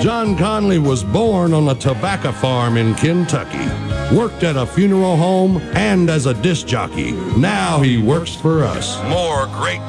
John Conley was born on a tobacco farm in Kentucky, worked at a funeral home, and as a disc jockey. Now he works for us. More great